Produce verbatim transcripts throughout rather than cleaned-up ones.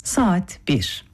Saat bir.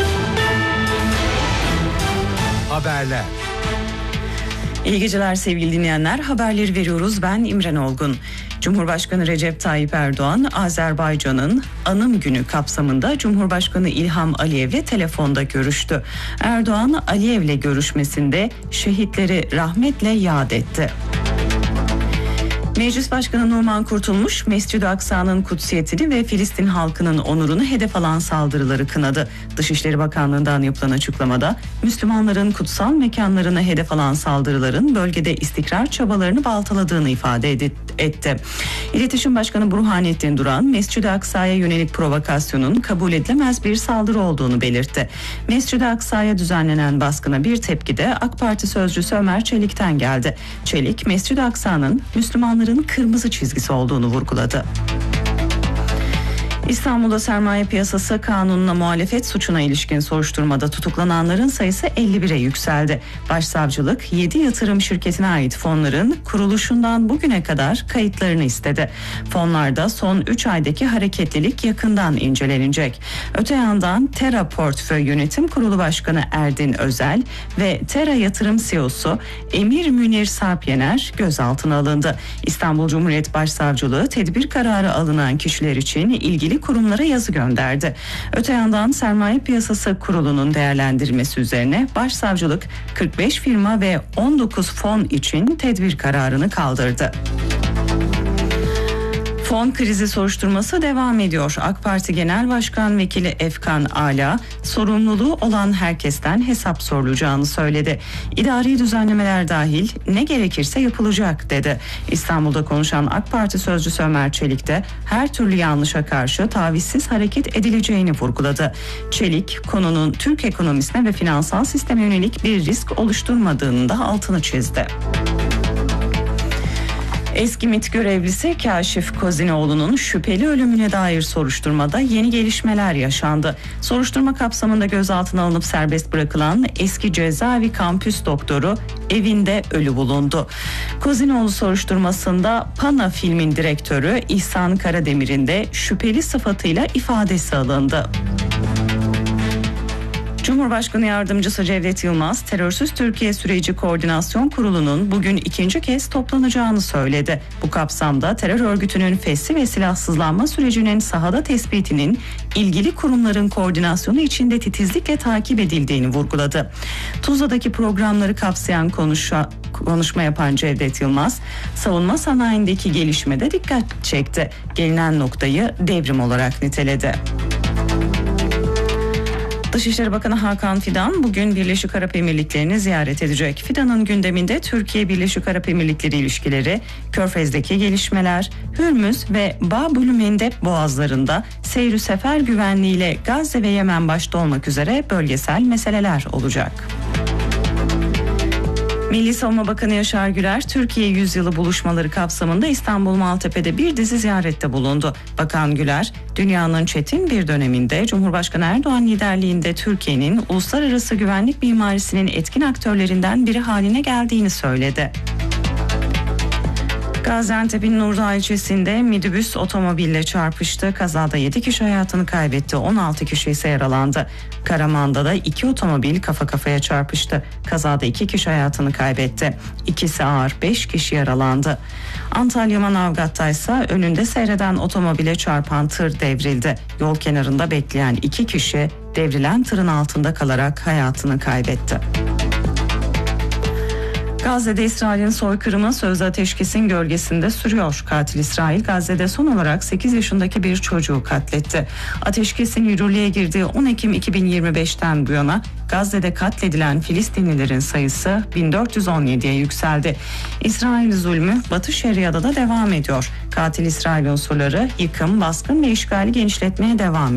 Haberler. İyi geceler sevgili dinleyenler. Haberleri veriyoruz. Ben İmren Olgun. Cumhurbaşkanı Recep Tayyip Erdoğan, Azerbaycan'ın Anım Günü kapsamında Cumhurbaşkanı İlham Aliyev'le telefonda görüştü. Erdoğan, Aliyev'le görüşmesinde şehitleri rahmetle yad etti. Meclis Başkanı Numan Kurtulmuş, Mescid-i Aksa'nın kutsiyetini ve Filistin halkının onurunu hedef alan saldırıları kınadı. Dışişleri Bakanlığı'ndan yapılan açıklamada, Müslümanların kutsal mekanlarına hedef alan saldırıların bölgede istikrar çabalarını baltaladığını ifade etti. İletişim Başkanı Burhanettin Duran, Mescid-i Aksa'ya yönelik provokasyonun kabul edilemez bir saldırı olduğunu belirtti. Mescid-i Aksa'ya düzenlenen baskına bir tepki de AK Parti sözcüsü Ömer Çelik'ten geldi. Çelik, Mescid-i Aksa'nın Müslümanların kırmızı çizgisi olduğunu vurguladı. İstanbul'da sermaye piyasası kanununa muhalefet suçuna ilişkin soruşturmada tutuklananların sayısı elli bire yükseldi. Başsavcılık yedi yatırım şirketine ait fonların kuruluşundan bugüne kadar kayıtlarını istedi. Fonlarda son üç aydaki hareketlilik yakından incelenecek. Öte yandan Tera Portföy Yönetim Kurulu Başkanı Erdin Özel ve Tera Yatırım C E O'su Emir Münir Sarpyener gözaltına alındı. İstanbul Cumhuriyet Başsavcılığı tedbir kararı alınan kişiler için ilgili kurumlara yazı gönderdi. Öte yandan Sermaye Piyasası Kurulu'nun değerlendirmesi üzerine Başsavcılık kırk beş firma ve on dokuz fon için tedbir kararını kaldırdı. Fon krizi soruşturması devam ediyor. AK Parti Genel Başkan Vekili Efkan Ala, sorumluluğu olan herkesten hesap sorulacağını söyledi. İdari düzenlemeler dahil ne gerekirse yapılacak dedi. İstanbul'da konuşan AK Parti sözcüsü Ömer Çelik de her türlü yanlışa karşı tavizsiz hareket edileceğini vurguladı. Çelik, konunun Türk ekonomisine ve finansal sisteme yönelik bir risk oluşturmadığını da altını çizdi. Eski MİT görevlisi Kaşif Kozinoğlu'nun şüpheli ölümüne dair soruşturmada yeni gelişmeler yaşandı. Soruşturma kapsamında gözaltına alınıp serbest bırakılan eski cezaevi kampüs doktoru evinde ölü bulundu. Kozinoğlu soruşturmasında Pana filmin direktörü İhsan Karademir'in de şüpheli sıfatıyla ifadesi alındı. Cumhurbaşkanı Yardımcısı Cevdet Yılmaz, Terörsüz Türkiye Süreci Koordinasyon Kurulu'nun bugün ikinci kez toplanacağını söyledi. Bu kapsamda terör örgütünün fesli ve silahsızlanma sürecinin sahada tespitinin ilgili kurumların koordinasyonu içinde titizlikle takip edildiğini vurguladı. Tuzla'daki programları kapsayan konuşa, konuşma yapan Cevdet Yılmaz, savunma sanayindeki gelişmede dikkat çekti. Gelinen noktayı devrim olarak niteledi. Dışişleri Bakanı Hakan Fidan bugün Birleşik Arap Emirlikleri'ni ziyaret edecek. Fidan'ın gündeminde Türkiye-Birleşik Arap Emirlikleri ilişkileri, Körfez'deki gelişmeler, Hürmüz ve Bab-ül Mendeb boğazlarında seyr-ü sefer güvenliğiyle Gazze ve Yemen başta olmak üzere bölgesel meseleler olacak. Milli Savunma Bakanı Yaşar Güler, Türkiye Yüzyılı buluşmaları kapsamında İstanbul Maltepe'de bir dizi ziyarette bulundu. Bakan Güler, dünyanın çetin bir döneminde Cumhurbaşkanı Erdoğan liderliğinde Türkiye'nin uluslararası güvenlik mimarisinin etkin aktörlerinden biri haline geldiğini söyledi. Gaziantep'in Nurdağ ilçesinde minibüs otomobille çarpıştı. Kazada yedi kişi hayatını kaybetti, on altı kişi ise yaralandı. Karaman'da da iki otomobil kafa kafaya çarpıştı. Kazada iki kişi hayatını kaybetti. İkisi ağır, beş kişi yaralandı. Antalya Manavgat'ta ise önünde seyreden otomobile çarpan tır devrildi. Yol kenarında bekleyen iki kişi devrilen tırın altında kalarak hayatını kaybetti. Gazze'de İsrail'in soykırımı sözde ateşkesin gölgesinde sürüyor. Katil İsrail Gazze'de son olarak sekiz yaşındaki bir çocuğu katletti. Ateşkesin yürürlüğe girdiği on Ekim iki bin yirmi beşten bu yana Gazze'de katledilen Filistinlilerin sayısı bin dört yüz on yediye yükseldi. İsrail zulmü Batı Şeria'da da devam ediyor. Katil İsrail unsurları yıkım, baskın ve işgali genişletmeye devam ediyor.